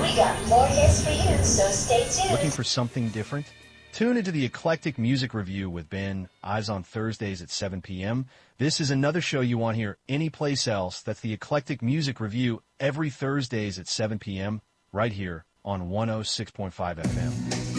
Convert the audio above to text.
We got more hits for you, so stay tuned. Looking for something different? Tune into the Eclectic Music Review with Ben, Eyes on Thursdays at 7 p.m. This is another show you won't hear anyplace else. That's the Eclectic Music Review every Thursdays at 7 p.m. right here on 106.5 FM.